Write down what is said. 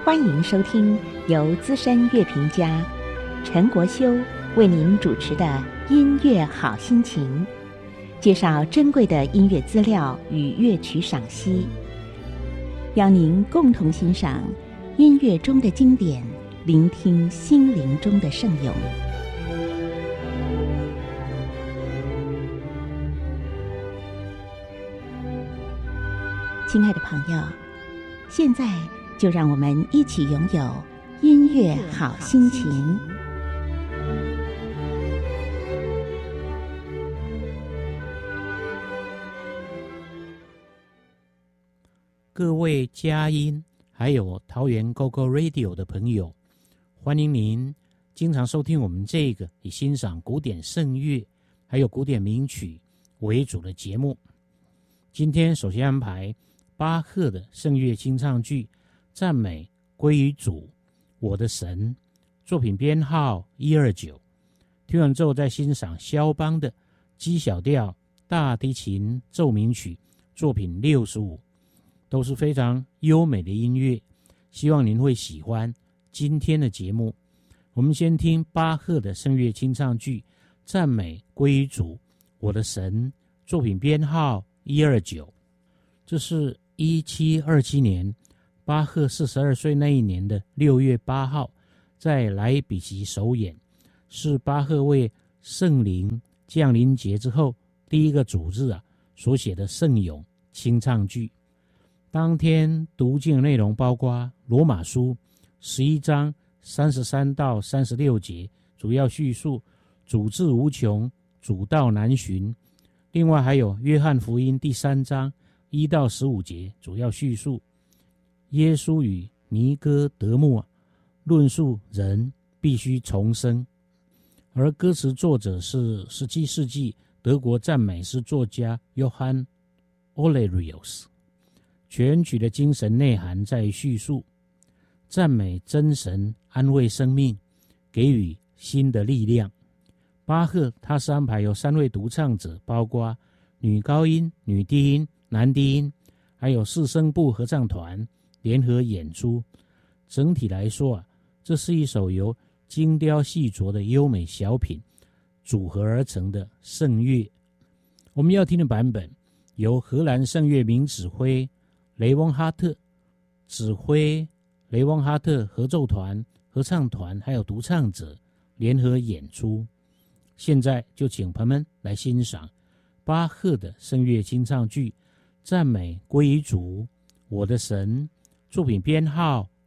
欢迎收听由资深乐评家陈国修为您主持的音乐好心情，介绍珍贵的音乐资料与乐曲赏析，邀您共同欣赏音乐中的经典，聆听心灵中的圣咏。亲爱的朋友，现在就让我们一起拥有音乐好心情。 各位佳音还有桃园 GoGo Radio 的朋友，欢迎您经常收听我们这个以欣赏古典圣乐还有古典名曲为主的节目。今天首先安排巴赫的圣乐清唱剧赞美归于主，我的神，作品编号129。听完之后再欣赏肖邦的 G 小调大提琴奏鸣曲作品65，都是非常优美的音乐，希望您会喜欢今天的节目。我们先听巴赫的圣乐清唱剧赞美归于主，我的神，作品编号129。这是1727年巴赫42岁那一年的6月8号在莱比锡首演，是巴赫为圣灵降临节之后第一个主日所写的圣咏清唱剧。当天读经的内容包括罗马书11章33到36节，主要叙述主治无穷，主道难寻。另外还有约翰福音第3章1到15节，主要叙述耶稣与尼哥德慕论述人必须重生。而歌词作者是17世纪德国赞美诗作家约翰 Olerius。全曲的精神内涵在于叙述赞美真神安慰生命，给予新的力量。巴赫他是安排有3位独唱者，包括女高音、女低音、男低音，还有4声部合唱团联合演出。整体来说这是一首由精雕细琢的优美小品组合而成的圣乐。我们要听的版本由荷兰圣乐名指挥雷翁哈特指挥，雷翁哈特合奏团、合唱团还有独唱者联合演出。现在就请朋友们来欣赏巴赫的圣乐清唱剧赞美归于主，我的神，作品编号